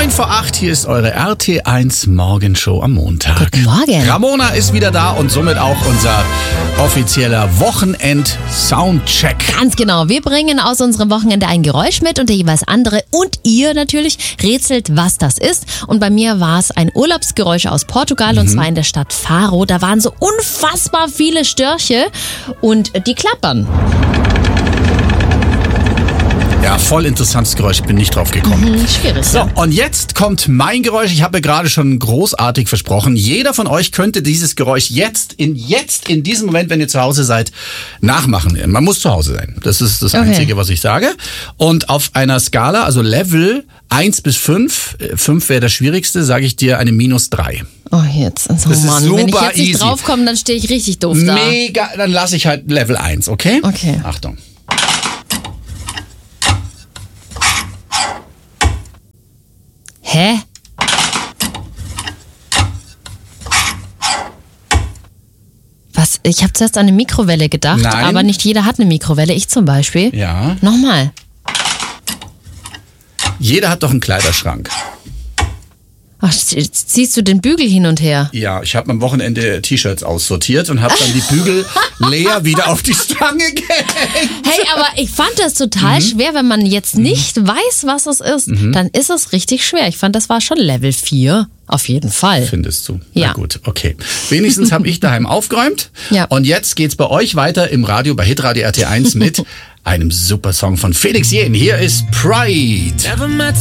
7:09, hier ist eure RT1 Morgenshow am Montag. Guten Morgen. Ramona ist wieder da und somit auch unser offizieller Wochenend-Soundcheck. Ganz genau. Wir bringen aus unserem Wochenende ein Geräusch mit und der jeweils andere und ihr natürlich rätselt, was das ist. Und bei mir war es ein Urlaubsgeräusch aus Portugal und zwar in der Stadt Faro. Da waren so unfassbar viele Störche und die klappern. Ja, voll interessantes Geräusch, ich bin nicht drauf gekommen. Schwierig. So, und jetzt kommt mein Geräusch. Ich habe gerade schon großartig versprochen. Jeder von euch könnte dieses Geräusch jetzt in diesem Moment, wenn ihr zu Hause seid, nachmachen. Man muss zu Hause sein. Das ist das Einzige, was ich sage. Und auf einer Skala, also Level 1 bis 5, 5 wäre das Schwierigste, sage ich dir eine -3. Oh, jetzt. Oh, Das ist Mann. super Wenn ich jetzt nicht easy. draufkomme, dann stehe ich richtig doof da. Mega, dann lasse ich halt Level 1, okay? Okay. Achtung. Hä? Was? Ich habe zuerst an eine Mikrowelle gedacht, Nein. aber nicht jeder hat eine Mikrowelle. Ich zum Beispiel. Ja. Nochmal. Jeder hat doch einen Kleiderschrank. Ach, jetzt ziehst du den Bügel hin und her. Ja, ich habe am Wochenende T-Shirts aussortiert und habe dann die Bügel leer wieder auf die Stange gehängt. Hey, aber ich fand das total schwer, wenn man jetzt nicht weiß, was es ist. Dann ist es richtig schwer. Ich fand, das war schon Level 4. Auf jeden Fall. Findest du? Ja. Na gut, okay. Wenigstens habe ich daheim aufgeräumt. Ja. Und jetzt geht's bei euch weiter im Radio, bei Hitradio RT1 mit einem super Song von Felix Jähn. Hier ist Pride.